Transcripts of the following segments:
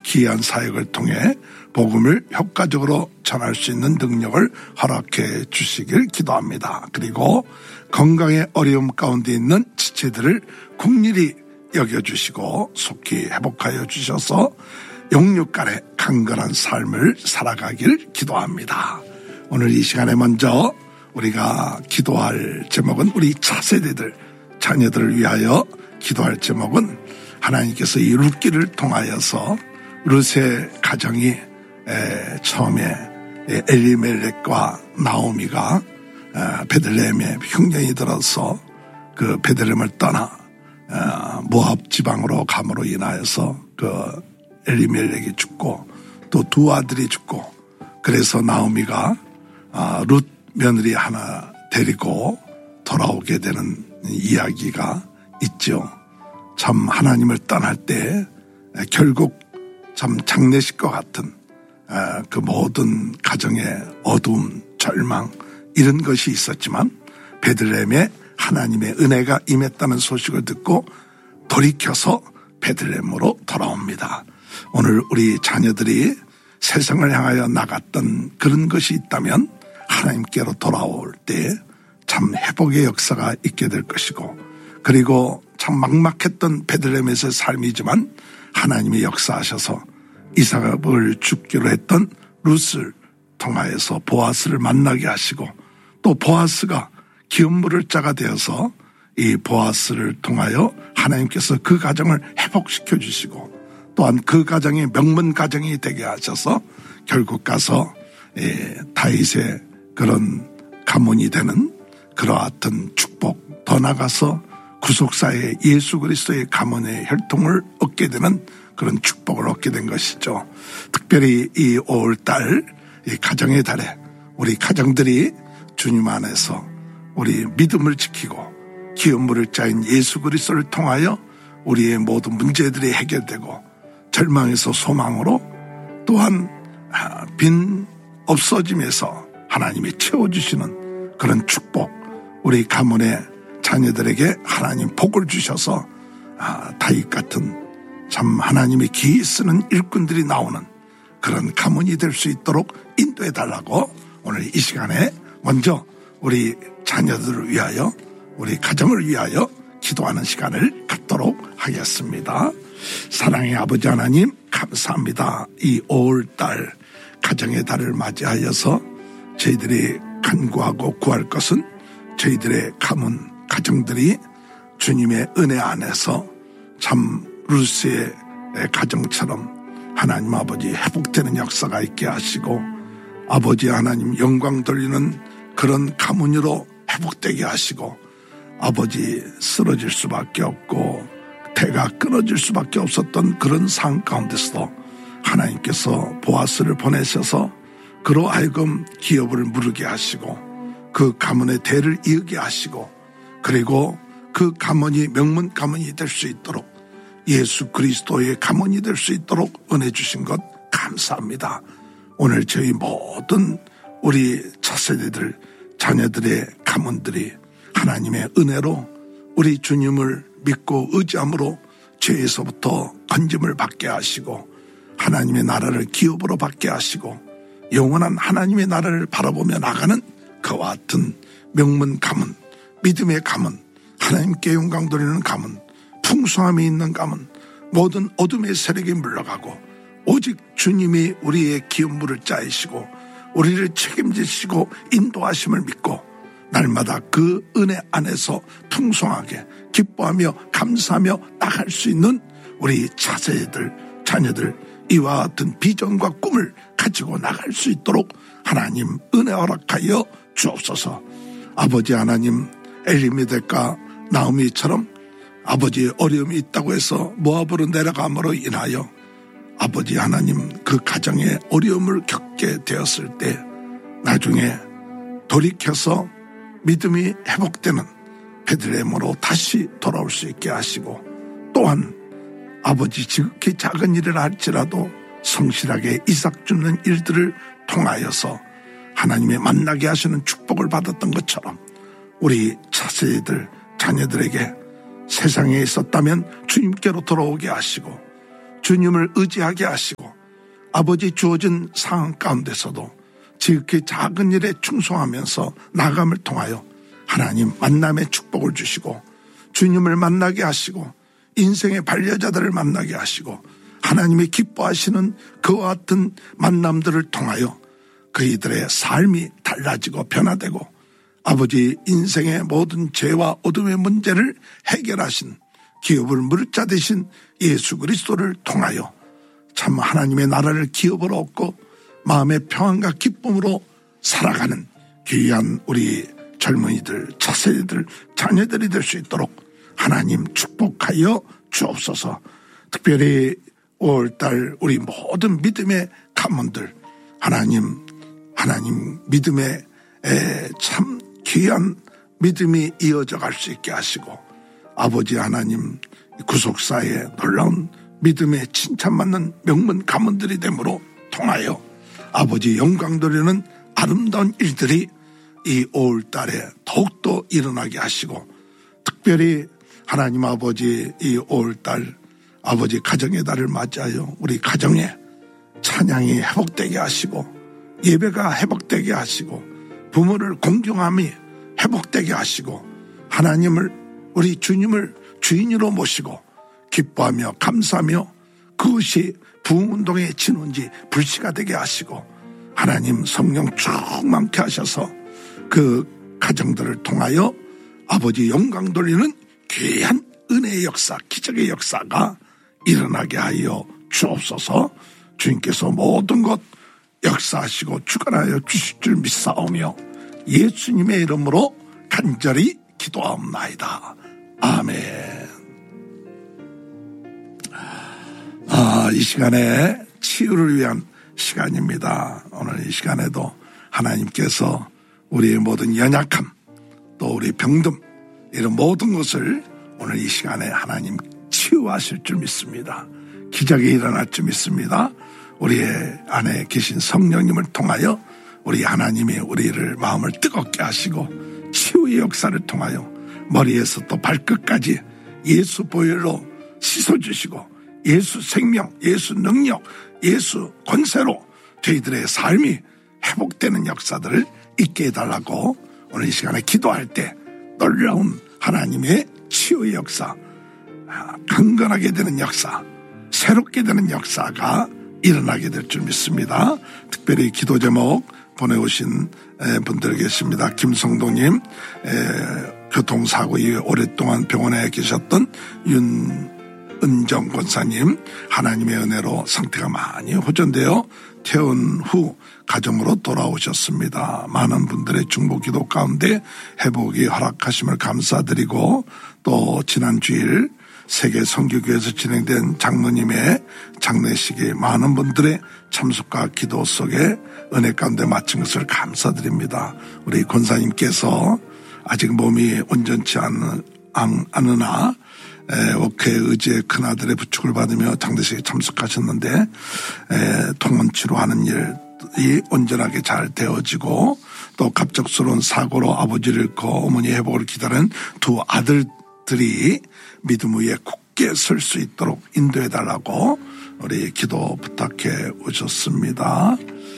귀한 사역을 통해 복음을 효과적으로 전할 수 있는 능력을 허락해 주시길 기도합니다. 그리고 건강의 어려움 가운데 있는 지체들을 국률이 여겨주시고 속히 회복하여 주셔서 영육간의 강건한 삶을 살아가길 기도합니다. 오늘 이 시간에 먼저 우리가 기도할 제목은 우리 차세대들 자녀들을 위하여 기도할 제목은 하나님께서 이 룻기를 통하여서 룻의 가정이 처음에 엘리멜렉과 나오미가 베들레헴에 흉년이 들어서 그 베들레헴을 떠나 모압 지방으로 감으로 인하여서 그 엘리멜렉이 죽고 또 두 아들이 죽고 그래서 나오미가 룻 며느리 하나 데리고 돌아오게 되는 이야기가 있죠. 참 하나님을 떠날 때 결국 참 장례식과 같은 그 모든 가정의 어두움, 절망 이런 것이 있었지만 베들레헴에 하나님의 은혜가 임했다는 소식을 듣고 돌이켜서 베들레헴으로 돌아옵니다. 오늘 우리 자녀들이 세상을 향하여 나갔던 그런 것이 있다면 하나님께로 돌아올 때 참 회복의 역사가 있게 될 것이고 그리고 참 막막했던 베들레헴에서의 삶이지만 하나님이 역사하셔서 이삭을 죽기로 했던 룻을 통하여서 보아스를 만나게 하시고 또 보아스가 기업물을 자가 되어서 이 보아스를 통하여 하나님께서 그 가정을 회복시켜 주시고 또한 그 가정이 명문 가정이 되게 하셔서 결국 가서 다윗의 그런 가문이 되는 그러한 축복 더 나가서 구속사의 예수 그리스도의 가문의 혈통을 얻게 되는 그런 축복을 얻게 된 것이죠. 특별히 이 5월달 이 가정의 달에 우리 가정들이 주님 안에서 우리 믿음을 지키고 기업물을 짜인 예수 그리스도를 통하여 우리의 모든 문제들이 해결되고 절망에서 소망으로 또한 빈 없어짐에서 하나님이 채워주시는 그런 축복 우리 가문의 자녀들에게 하나님 복을 주셔서 다윗 같은 참 하나님이 기이 쓰는 일꾼들이 나오는 그런 가문이 될 수 있도록 인도해 달라고 오늘 이 시간에 먼저 우리 자녀들을 위하여 우리 가정을 위하여 기도하는 시간을 갖도록 하겠습니다. 사랑의 아버지 하나님 감사합니다. 이 5월달 가정의 달을 맞이하여서 저희들이 간구하고 구할 것은 저희들의 가문 가정들이 주님의 은혜 안에서 참 룻의 가정처럼 하나님 아버지 회복되는 역사가 있게 하시고 아버지 하나님 영광 돌리는 그런 가문으로 회복되게 하시고 아버지 쓰러질 수밖에 없고 태가 끊어질 수밖에 없었던 그런 상황 가운데서도 하나님께서 보아스를 보내셔서 그로 하여금 기업을 무르게 하시고 그 가문의 대를 이으게 하시고 그리고 그 가문이 명문 가문이 될 수 있도록 예수 그리스도의 가문이 될 수 있도록 은혜 주신 것 감사합니다. 오늘 저희 모든 우리 차세대들 자녀들의 가문들이 하나님의 은혜로 우리 주님을 믿고 의지함으로 죄에서부터 건짐을 받게 하시고 하나님의 나라를 기업으로 받게 하시고 영원한 하나님의 나라를 바라보며 나가는 그와 같은 명문 가문, 믿음의 가문, 하나님께 영광 돌리는 가문, 풍성함이 있는 가문, 모든 어둠의 세력이 물러가고 오직 주님이 우리의 기업물을 짜이시고 우리를 책임지시고 인도하심을 믿고 날마다 그 은혜 안에서 풍성하게 기뻐하며 감사하며 나갈 수 있는 우리 차세들, 자녀들 이와 같은 비전과 꿈을 가지고 나갈 수 있도록 하나님 은혜 허락하여 주옵소서. 아버지 하나님 엘리멜렉과 나오미처럼 아버지의 어려움이 있다고 해서 모압으로 내려감으로 인하여 아버지 하나님 그 가정에 어려움을 겪게 되었을 때 나중에 돌이켜서 믿음이 회복되는 베들레헴으로 다시 돌아올 수 있게 하시고 또한 아버지 지극히 작은 일을 할지라도 성실하게 이삭 줍는 일들을 통하여서 하나님의 만나게 하시는 축복을 받았던 것처럼 우리 차세들 자녀들에게 세상에 있었다면 주님께로 돌아오게 하시고 주님을 의지하게 하시고 아버지 주어진 상황 가운데서도 지극히 작은 일에 충성하면서 나감을 통하여 하나님 만남의 축복을 주시고 주님을 만나게 하시고 인생의 반려자들을 만나게 하시고 하나님이 기뻐하시는 그와 같은 만남들을 통하여 그이들의 삶이 달라지고 변화되고 아버지 인생의 모든 죄와 어둠의 문제를 해결하신 기업을 물자 되신 예수 그리스도를 통하여 참 하나님의 나라를 기업으로 얻고 마음의 평안과 기쁨으로 살아가는 귀한 우리 젊은이들, 차세대들, 자녀들이 될 수 있도록 하나님 축복하여 주옵소서. 특별히 5월달 우리 모든 믿음의 가문들 하나님 믿음의 참 귀한 믿음이 이어져 갈 수 있게 하시고 아버지 하나님 구속사의 놀라운 믿음에 칭찬받는 명문 가문들이 됨으로 통하여 아버지 영광 돌리는 아름다운 일들이 이 5월달에 더욱더 일어나게 하시고 특별히 하나님 아버지 이 5월달 아버지 가정의 달을 맞이하여 우리 가정에 찬양이 회복되게 하시고 예배가 회복되게 하시고 부모를 공경함이 회복되게 하시고 하나님을 우리 주님을 주인으로 모시고 기뻐하며 감사하며 그것이 부흥운동의 진원지 불씨가 되게 하시고 하나님 성령 충만케 하셔서 그 가정들을 통하여 아버지 영광 돌리는 귀한 은혜의 역사, 기적의 역사가 일어나게 하여 주옵소서. 주님께서 모든 것 역사하시고 주관하여 주실 줄 믿사오며 예수님의 이름으로 간절히 기도하옵나이다. 아멘. 이 시간에 치유를 위한 시간입니다. 오늘 이 시간에도 하나님께서 우리의 모든 연약함 또 우리 병듦 이런 모든 것을 오늘 이 시간에 하나님 치유하실 줄 믿습니다. 기적이 일어날 줄 믿습니다. 우리의 안에 계신 성령님을 통하여 우리 하나님이 우리를 마음을 뜨겁게 하시고 치유의 역사를 통하여 머리에서 또 발끝까지 예수 보혈로 씻어주시고 예수 생명, 예수 능력, 예수 권세로 저희들의 삶이 회복되는 역사들을 있게 해달라고 오늘 이 시간에 기도할 때 놀라운 하나님의 치유의 역사, 강건하게 되는 역사, 새롭게 되는 역사가 일어나게 될 줄 믿습니다. 특별히 기도 제목 보내오신 분들 계십니다. 김성도님, 교통사고 이후에 오랫동안 병원에 계셨던 윤은정 권사님, 하나님의 은혜로 상태가 많이 호전되어 퇴원 후 가정으로 돌아오셨습니다. 많은 분들의 중보 기도 가운데 회복이 허락하심을 감사드리고 또 지난 주일 세계 선교교회에서 진행된 장로님의 장례식에 많은 분들의 참석과 기도 속에 은혜 가운데 마친 것을 감사드립니다. 우리 권사님께서 아직 몸이 온전치 않으나 옥회 의지의 큰아들의 부축을 받으며 장례식에 참석하셨는데 통원 치료하는 일이 온전하게 잘 되어지고 또 갑작스러운 사고로 아버지를 잃고 어머니 회복을 기다리는 두 아들들이 믿음 위에 굳게 설 수 있도록 인도해달라고 우리 기도 부탁해 오셨습니다.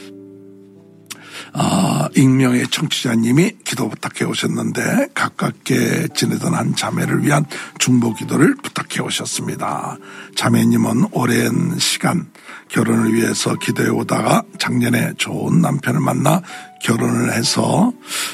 익명의 청취자님이 기도 부탁해 오셨는데 가깝게 지내던 한 자매를 위한 중보 기도를 부탁해 오셨습니다. 자매님은 오랜 시간 결혼을 위해서 기도해 오다가 작년에 좋은 남편을 만나 결혼을 해서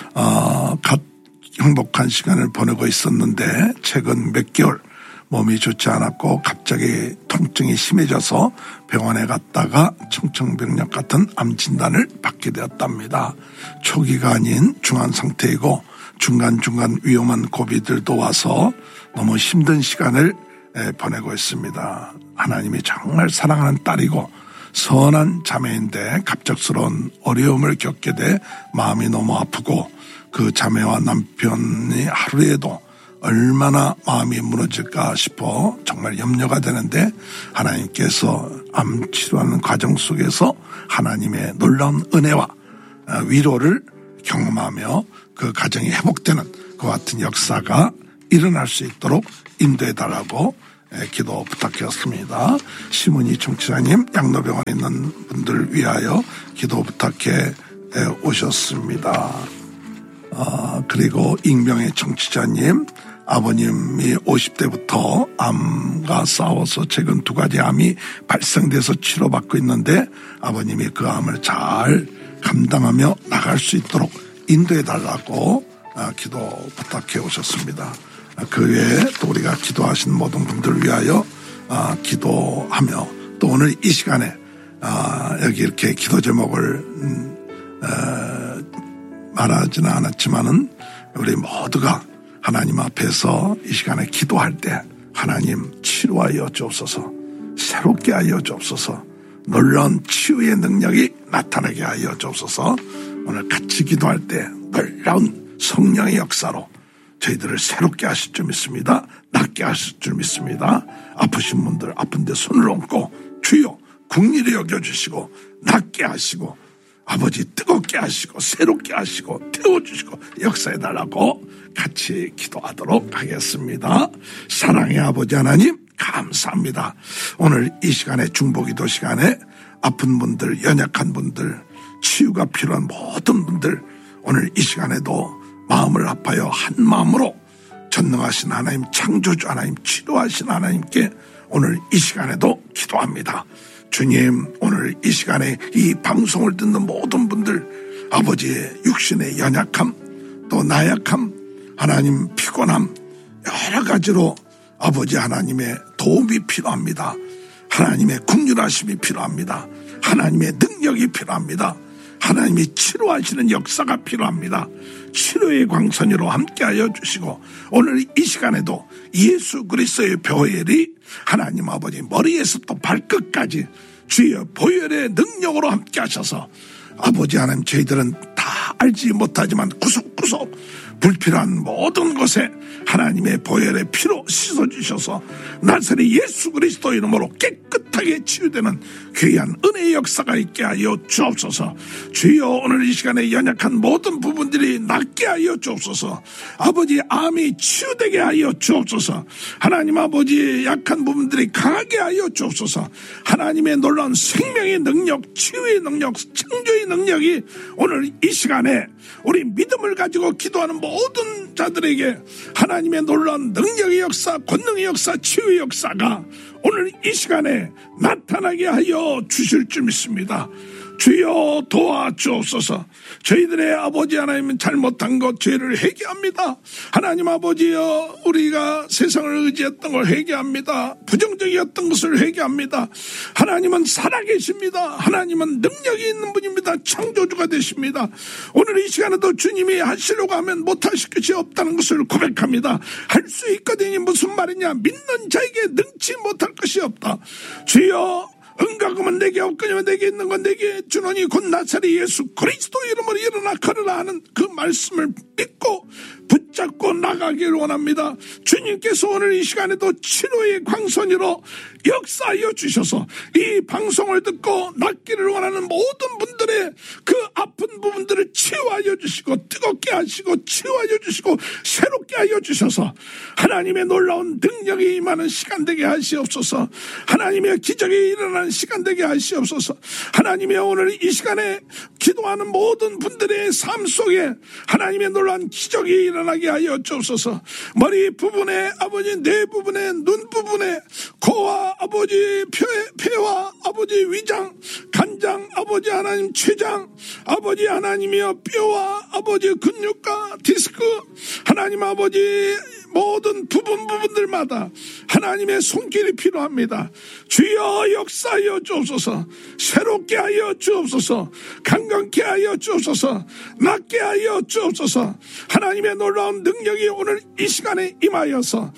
행복한 시간을 보내고 있었는데 최근 몇 개월 몸이 좋지 않았고 갑자기 통증이 심해져서 병원에 갔다가 청청병력 같은 암 진단을 받게 되었답니다. 초기가 아닌 중한 상태이고 중간중간 위험한 고비들도 와서 너무 힘든 시간을 보내고 있습니다. 하나님이 정말 사랑하는 딸이고 선한 자매인데 갑작스러운 어려움을 겪게 돼 마음이 너무 아프고 그 자매와 남편이 하루에도 얼마나 마음이 무너질까 싶어 정말 염려가 되는데 하나님께서 암 치료하는 과정 속에서 하나님의 놀라운 은혜와 위로를 경험하며 그 가정이 회복되는 그 같은 역사가 일어날 수 있도록 인도해달라고 기도 부탁했습니다. 심은희 청취자님, 양로병원에 있는 분들 위하여 기도 부탁해 오셨습니다. 그리고 익명의 청취자님, 아버님이 50대부터 암과 싸워서 최근 2가지 암이 발생돼서 치료받고 있는데 아버님이 그 암을 잘 감당하며 나갈 수 있도록 인도해달라고 기도 부탁해 오셨습니다. 그 외에 또 우리가 기도하신 모든 분들을 위하여 기도하며 또 오늘 이 시간에 여기 이렇게 기도 제목을 말하지는 않았지만은 우리 모두가 하나님 앞에서 이 시간에 기도할 때 하나님 치료하여 주옵소서, 새롭게 하여 주옵소서, 놀라운 치유의 능력이 나타나게 하여 주옵소서. 오늘 같이 기도할 때 놀라운 성령의 역사로 저희들을 새롭게 하실 줄 믿습니다. 낫게 하실 줄 믿습니다. 아프신 분들 아픈데 손을 얹고 주여 긍휼히 여겨주시고 낫게 하시고 아버지 뜨겁게 하시고 새롭게 하시고 태워주시고 역사해달라고 같이 기도하도록 하겠습니다. 사랑의 아버지 하나님 감사합니다. 오늘 이 시간에 중보기도 시간에 아픈 분들, 연약한 분들, 치유가 필요한 모든 분들 오늘 이 시간에도 마음을 아파요 한 마음으로 전능하신 하나님, 창조주 하나님, 치료하신 하나님께 오늘 이 시간에도 기도합니다. 주님, 오늘 이 시간에 이 방송을 듣는 모든 분들 아버지의 육신의 연약함 또 나약함, 하나님 피곤함 여러 가지로 아버지 하나님의 도움이 필요합니다. 하나님의 긍휼하심이 필요합니다. 하나님의 능력이 필요합니다. 하나님이 치료하시는 역사가 필요합니다. 치료의 광선으로 함께하여 주시고 오늘 이 시간에도 예수 그리스도의 보혈이 하나님 아버지 머리에서부터 발끝까지 주의 보혈의 능력으로 함께하셔서 아버지 하나님 저희들은 다 알지 못하지만 구석구석 불필요한 모든 것에 하나님의 보혈의 피로 씻어주셔서 나사렛 예수 그리스도 이름으로 깨끗하게 치유되는 귀한 은혜의 역사가 있게 하여 주옵소서. 주여 오늘 이 시간에 연약한 모든 부분들이 낫게 하여 주옵소서. 아버지 암이 치유되게 하여 주옵소서. 하나님 아버지 약한 부분들이 강하게 하여 주옵소서. 하나님의 놀라운 생명의 능력, 치유의 능력, 창조의 능력이 오늘 이 시간에 우리 믿음을 가지고 기도하는 모든 자들에게 하나님의 놀라운 능력의 역사, 권능의 역사, 치유의 역사가 오늘 이 시간에 나타나게 하여 주실 줄 믿습니다. 주여 도와주옵소서. 저희들의 아버지 하나님은 잘못한 것 죄를 회개합니다. 하나님 아버지여 우리가 세상을 의지했던 걸 회개합니다. 부정적이었던 것을 회개합니다. 하나님은 살아계십니다. 하나님은 능력이 있는 분입니다. 창조주가 되십니다. 오늘 이 시간에도 주님이 하시려고 하면 못하실 것이 없다는 것을 고백합니다. 할 수 있거든요. 무슨 말이냐, 믿는 자에게 능치 못할 것이 없다. 주여 은가금은 내게 없거니와 내게 있는 건 내게 주노니 곧 나사렛 예수 그리스도 이름으로 일어나 걸으라 하는 그 말씀을 믿고 붙잡고 나가기를 원합니다. 주님께서 오늘 이 시간에도 치료의 광선으로 역사하여 주셔서 이 방송을 듣고 낫기를 원하는 모든 분들의 그 아픈 부분들을 치유하여 주시고 뜨겁게 하시고 치유하여 주시고 새롭게 하여 주셔서 하나님의 놀라운 능력이 임하는 시간 되게 하시옵소서. 하나님의 기적이 일어나는 시간 되게 하시옵소서. 하나님의 오늘 이 시간에 기도하는 모든 분들의 삶 속에 하나님의 놀라운 기적이 일어나게 하여 주옵소서. 머리 부분에 아버지 뇌 부분에 눈 부분에 코와 아버지 폐와 아버지 위장 간장 아버지 하나님 췌장 아버지 하나님이여 뼈와 아버지 근육과 디스크 하나님 아버지 모든 부분들마다 하나님의 손길이 필요합니다. 주여 역사하여 주옵소서. 새롭게 하여 주옵소서. 강건케 하여 주옵소서. 낫게 하여 주옵소서. 하나님의 놀라운 능력이 오늘 이 시간에 임하여서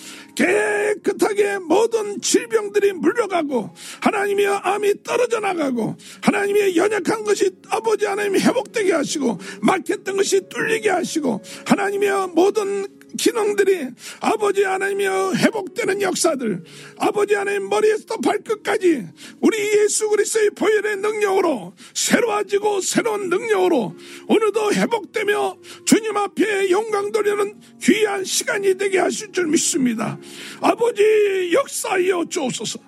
깨끗하게 모든 질병들이 물러가고 하나님의 암이 떨어져 나가고 하나님의 연약한 것이 아버지 하나님이 회복되게 하시고 막혔던 것이 뚫리게 하시고 하나님의 모든 기능들이 아버지 하나님이여 회복되는 역사들, 아버지 하나님 머리에서부터 발끝까지 우리 예수 그리스도의 보혈의 능력으로 새로워지고 새로운 능력으로 오늘도 회복되며 주님 앞에 영광 돌리는 귀한 시간이 되게 하실 줄 믿습니다. 아버지 역사하여 주옵소서.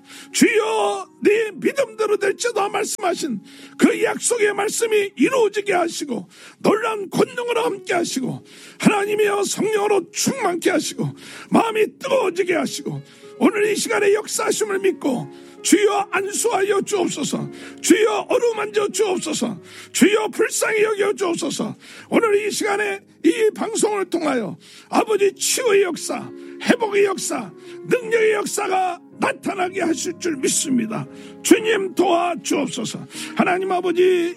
주여 네 믿음대로 될지도 말씀하신 그 약속의 말씀이 이루어지게 하시고 놀라운 권능으로 함께 하시고 하나님이여 성령으로 충만케 하시고 마음이 뜨거워지게 하시고 오늘 이 시간에 역사하심을 믿고 주여 안수하여 주옵소서. 주여 어루만져 주옵소서. 주여 불쌍히 여겨 주옵소서. 오늘 이 시간에 이 방송을 통하여 아버지 치유의 역사, 회복의 역사, 능력의 역사가 나타나게 하실 줄 믿습니다. 주님 도와주옵소서. 하나님 아버지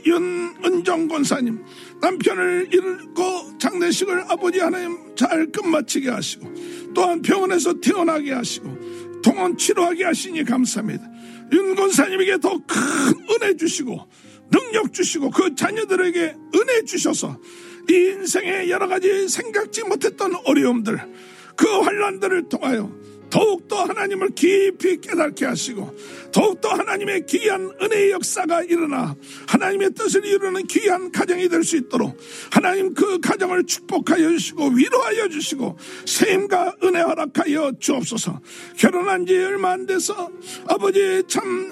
윤은정 권사님 남편을 잃고 장례식을 아버지 하나님 잘 끝마치게 하시고 또한 병원에서 태어나게 하시고 통원 치료하게 하시니 감사합니다. 윤 권사님에게 더 큰 은혜 주시고 능력 주시고 그 자녀들에게 은혜 주셔서 이 인생의 여러 가지 생각지 못했던 어려움들, 그 환난들을 통하여 더욱더 하나님을 깊이 깨닫게 하시고 더욱더 하나님의 귀한 은혜의 역사가 일어나 하나님의 뜻을 이루는 귀한 가정이 될 수 있도록 하나님 그 가정을 축복하여 주시고 위로하여 주시고 세임과 은혜 허락하여 주옵소서. 결혼한 지 얼마 안 돼서 아버지 참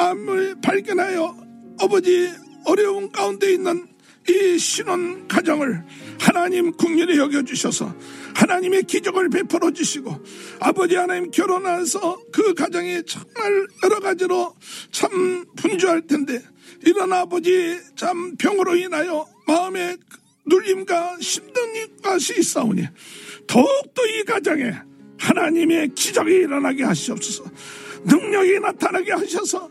암을 발견하여 아버지 어려운 가운데 있는 이 신혼 가정을 하나님 긍휼히 여겨주셔서 하나님의 기적을 베풀어 주시고 아버지 하나님 결혼해서 그 가정이 정말 여러 가지로 참 분주할 텐데 이런 아버지 참 병으로 인하여 마음의 눌림과 힘든 것이 있사오니 더욱더 이 가정에 하나님의 기적이 일어나게 하시옵소서. 능력이 나타나게 하셔서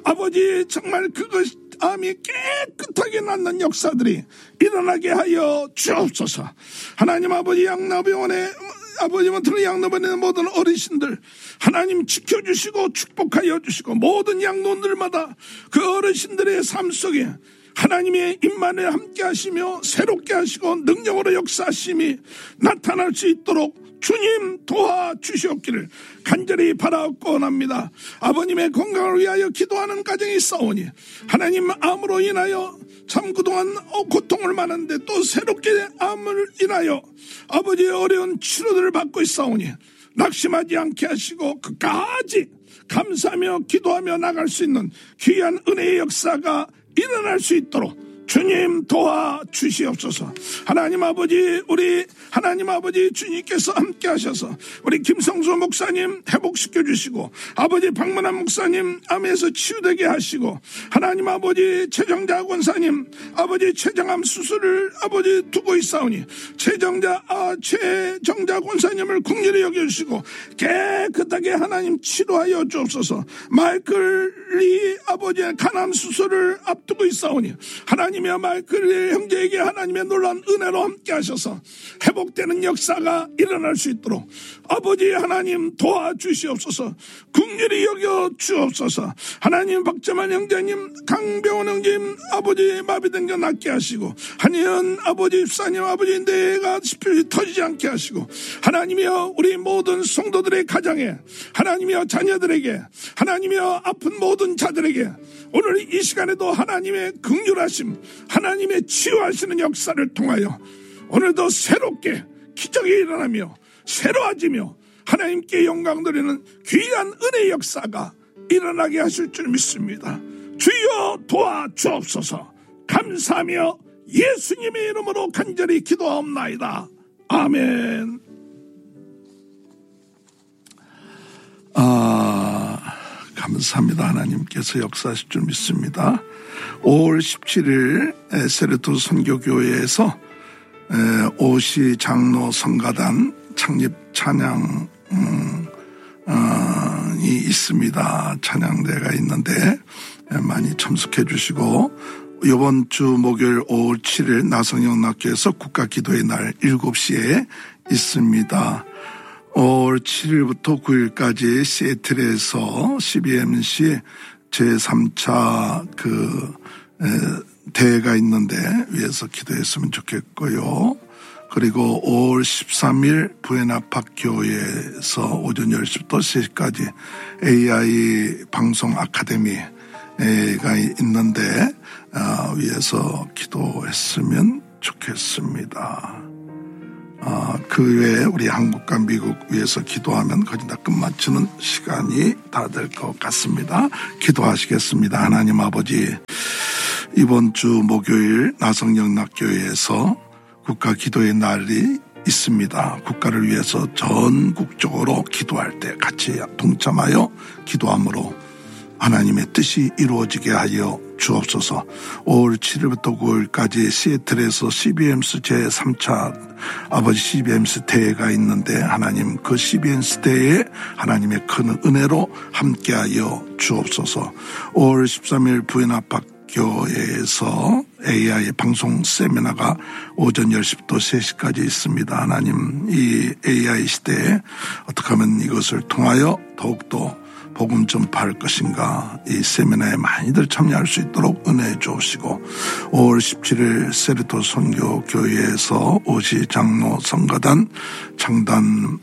아버지 정말 그것 암이 깨끗하게 낫는 역사들이 일어나게 하여 주옵소서. 하나님 아버지 양로병원에 아버지 모든 양로병원의 모든 어르신들 하나님 지켜주시고 축복하여 주시고 모든 양로원들마다 그 어르신들의 삶 속에 하나님의 임만을 함께 하시며 새롭게 하시고 능력으로 역사하심이 나타날 수 있도록 주님 도와주시옵기를 간절히 바라옵고합니다. 아버님의 건강을 위하여 기도하는 가정이 있사오니 하나님 암으로 인하여 참 그동안 고통을 많은데 또 새롭게 암을 인하여 아버지의 어려운 치료들을 받고 있사오니 낙심하지 않게 하시고 끝까지 감사하며 기도하며 나갈 수 있는 귀한 은혜의 역사가 일어날 수 있도록 주님 도와주시옵소서. 하나님 아버지 우리 하나님 아버지 주님께서 함께 하셔서 우리 김성수 목사님 회복시켜 주시고 아버지 박문환 목사님 암에서 치유되게 하시고 하나님 아버지 최정자 권사님 아버지 췌장암 수술을 아버지 두고 있사오니 최정자 권사님을 긍휼히 여겨주시고 깨끗하게 하나님 치료하여 주옵소서. 마이클이 아버지 간암 수술을 앞두고 있사오니 하나님의 마이클 형제에게 하나님의 놀라운 은혜로 함께 하셔서 회복되는 역사가 일어날 수 있도록 아버지 하나님 도와주시옵소서. 긍휼히 여겨 주옵소서. 하나님 박재만 형제님 강병원 형제님 아버지 마비된 거 낫게 하시고 한의원 아버지 집사님 아버지 내가 스피릿 터지지 않게 하시고 하나님이여 우리 모든 성도들의 가정에 하나님이여 자녀들에게 하나님이여 아픈 모든 자들에게 오늘 이 시간에도 하나님의 긍휼하심 하나님의 치유하시는 역사를 통하여 오늘도 새롭게 기적이 일어나며 새로워지며 하나님께 영광 드리는 귀한 은혜의 역사가 일어나게 하실 줄 믿습니다. 주여 도와주옵소서. 감사하며 예수님의 이름으로 간절히 기도하옵나이다. 아멘. 감사합니다. 하나님께서 역사하실 줄 믿습니다. 5월 17일 세르토 선교교회에서 오시 장로 성가단 창립 찬양이 있습니다. 찬양대가 있는데 많이 참석해 주시고 이번 주 목요일 5월 7일 나성영락교에서 국가기도의 날 7시에 있습니다. 5월 7일부터 9일까지 시애틀에서 CBMC 제3차 대회가 있는데 위에서 기도했으면 좋겠고요. 그리고 5월 13일 부에나팍 교회에서 오전 10시부터 3시까지 AI 방송 아카데미가 있는데 위에서 기도했으면 좋겠습니다. 그 외에 우리 한국과 미국 위해서 기도하면 거의 다 끝마치는 시간이 다 될 것 같습니다. 기도하시겠습니다. 하나님 아버지, 이번 주 목요일 나성영락교회에서 국가 기도의 날이 있습니다. 국가를 위해서 전국적으로 기도할 때 같이 동참하여 기도함으로 하나님의 뜻이 이루어지게 하여 주옵소서. 5월 7일부터 9월까지 시애틀에서 CBMS 제3차 아버지 CBMS 대회가 있는데 하나님 그 CBMS 대회에 하나님의 큰 은혜로 함께하여 주옵소서. 5월 13일 부에나팍 교회에서 AI 방송 세미나가 오전 10시부터 3시까지 있습니다. 하나님, 이 AI 시대에 어떻게 하면 이것을 통하여 더욱더 복음 전파할 것인가, 이 세미나에 많이들 참여할 수 있도록 은혜해 주시고 5월 17일 세르토 선교교회에서 오시 장로 선거단 창단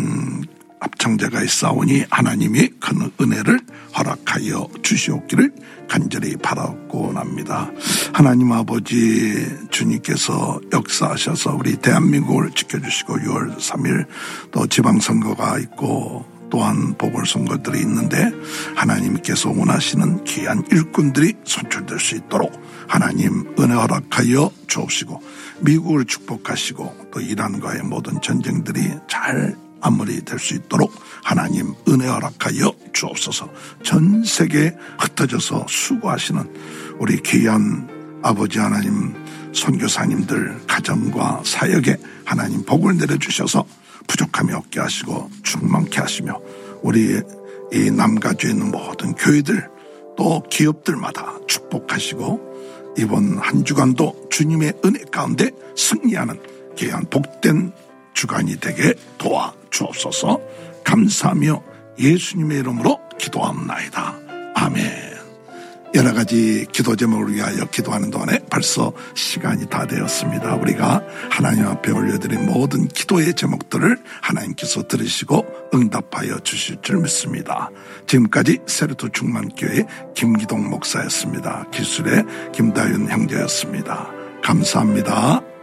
합창제가 있사오니 하나님이 큰 은혜를 허락하여 주시옵기를 간절히 바라고 납니다. 하나님 아버지, 주님께서 역사하셔서 우리 대한민국을 지켜주시고 6월 3일 또 지방선거가 있고 또한 보궐선거들이 있는데 하나님께서 원하시는 귀한 일꾼들이 선출될 수 있도록 하나님 은혜 허락하여 주옵시고 미국을 축복하시고 또 이란과의 모든 전쟁들이 잘 마무리될 수 있도록 하나님 은혜 허락하여 주옵소서. 전 세계에 흩어져서 수고하시는 우리 귀한 아버지 하나님 선교사님들 가정과 사역에 하나님 복을 내려주셔서 부족함이 없게 하시고 충만케 하시며 우리 이 남가주에 있는 모든 교회들 또 기업들마다 축복하시고 이번 한 주간도 주님의 은혜 가운데 승리하는 귀한 복된 주간이 되게 도와주옵소서. 감사하며 예수님의 이름으로 기도합나이다. 아멘. 여러 가지 기도 제목을 위하여 기도하는 동안에 벌써 시간이 다 되었습니다. 우리가 하나님 앞에 올려드린 모든 기도의 제목들을 하나님께서 들으시고 응답하여 주실 줄 믿습니다. 지금까지 세르토 충만교회 김기동 목사였습니다. 기술의 김다윤 형제였습니다. 감사합니다.